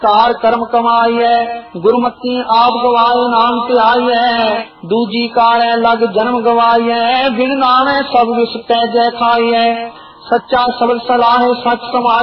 Car कर्म कमाइए, गुरमती आप गवाए नाम त्याइए, दूजी कार लग जन्म गवाइए, बिन नामे सब विष तैजय खाइए, सच्चा शब्द सलाहे सच समाइए।